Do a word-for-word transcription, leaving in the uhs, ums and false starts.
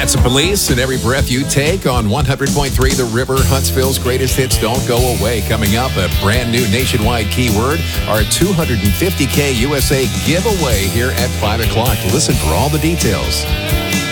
That's the Police and Every Breath You Take on one hundred point three The River. Huntsville's greatest hits don't go away. Coming up, a brand new nationwide keyword, our two hundred fifty K U S A giveaway here at five o'clock. Listen for all the details.